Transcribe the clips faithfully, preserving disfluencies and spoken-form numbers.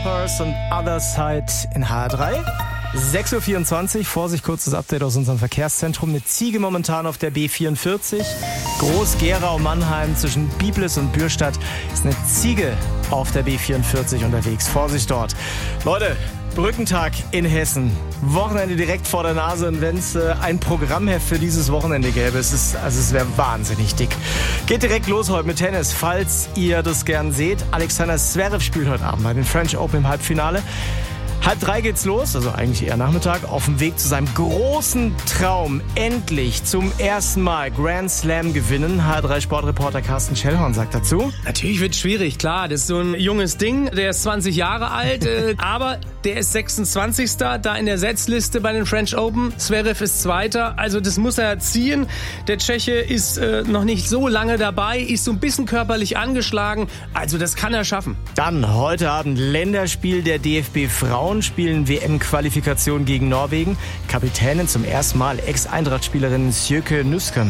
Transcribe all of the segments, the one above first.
Peppers und Other Side in H R drei. sechs Uhr vierundzwanzig, Vorsicht, kurzes Update aus unserem Verkehrszentrum. Eine Ziege momentan auf der B vierundvierzig. Groß-Gerau-Mannheim zwischen Biblis und Bürstadt ist eine Ziege auf der B vierundvierzig unterwegs. Vorsicht dort. Leute, Brückentag in Hessen. Wochenende direkt vor der Nase. Und wenn es äh, ein Programmheft für dieses Wochenende gäbe, es ist, also es wäre wahnsinnig dick. Geht direkt los heute mit Tennis, falls ihr das gern seht. Alexander Zverev spielt heute Abend bei den French Open im Halbfinale. Halb drei geht's los, also eigentlich eher Nachmittag, auf dem Weg zu seinem großen Traum, endlich zum ersten Mal Grand Slam gewinnen. H R drei Sportreporter Carsten Schellhorn sagt dazu. Natürlich wird es schwierig, klar, das ist so ein junges Ding, der ist zwanzig Jahre alt, äh, aber der ist sechsundzwanzigster da in der Setzliste bei den French Open. Zverev ist Zweiter, also das muss er ziehen. Der Tscheche ist äh, noch nicht so lange dabei, ist so ein bisschen körperlich angeschlagen, also das kann er schaffen. Dann heute Abend Länderspiel der D F B Frauen. Spielen W M-Qualifikation gegen Norwegen. Kapitänin zum ersten Mal, Ex-Eintracht-Spielerin Sjöke Nüsken.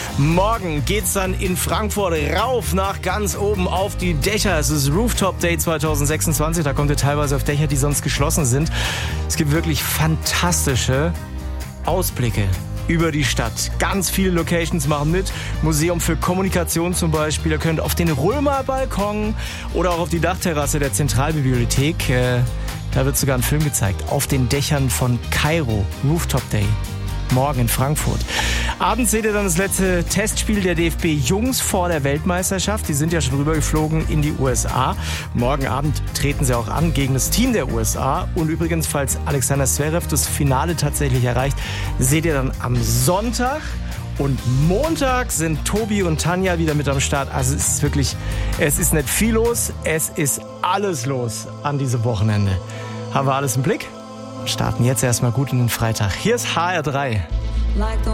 Morgen geht's dann in Frankfurt rauf nach ganz oben auf die Dächer. Es ist Rooftop Day zwanzig sechsundzwanzig. Da kommt ihr teilweise auf Dächer, die sonst geschlossen sind. Es gibt wirklich fantastische Ausblicke über die Stadt. Ganz viele Locations machen mit. Museum für Kommunikation zum Beispiel. Ihr könnt auf den Römer-Balkon oder auch auf die Dachterrasse der Zentralbibliothek. Äh, da wird sogar ein Film gezeigt. Auf den Dächern von Kairo. Rooftop Day. Morgen in Frankfurt. Abends seht ihr dann das letzte Testspiel der D F B-Jungs vor der Weltmeisterschaft. Die sind ja schon rübergeflogen in die U S A. Morgen Abend treten sie auch an gegen das Team der U S A. Und übrigens, falls Alexander Zverev das Finale tatsächlich erreicht, seht ihr dann am Sonntag. Und Montag sind Tobi und Tanja wieder mit am Start. Also es ist wirklich, es ist nicht viel los, es ist alles los an diesem Wochenende. Haben wir alles im Blick? Starten jetzt erstmal gut in den Freitag. Hier ist H R drei.